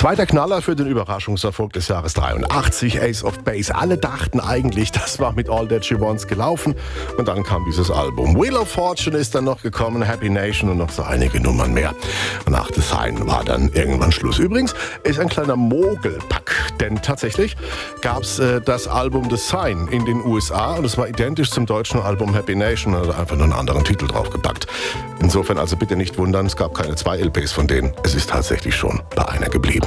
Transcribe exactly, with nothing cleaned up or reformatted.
Zweiter Knaller für den Überraschungserfolg des Jahres dreiundachtzig, Ace of Base. Alle dachten eigentlich, das war mit All That She Wants gelaufen. Und dann kam dieses Album. Wheel of Fortune ist dann noch gekommen, Happy Nation und noch so einige Nummern mehr. Nach The Sign war dann irgendwann Schluss. Übrigens ist ein kleiner Mogelpack, denn tatsächlich gab es äh, das Album The Sign in den U S A und es war identisch zum deutschen Album Happy Nation und hat einfach nur einen anderen Titel draufgepackt. Insofern also bitte nicht wundern, es gab keine zwei L Ps von denen. Es ist tatsächlich schon bei einer geblieben.